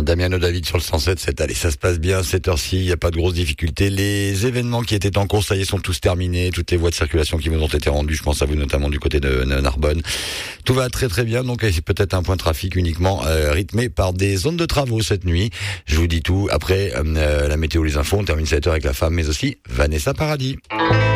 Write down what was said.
Damiano David sur le 107, allez, ça se passe bien, cette heure-ci, il n'y a pas de grosses difficultés. Les événements qui étaient en cours, ça y est, sont tous terminés. Toutes les voies de circulation qui vous ont été rendues, je pense à vous notamment du côté de Narbonne. Tout va très très bien, donc c'est peut-être un point de trafic uniquement rythmé par des zones de travaux cette nuit. Je vous dis tout après la météo, les infos, on termine cette heure avec la femme, mais aussi Vanessa Paradis.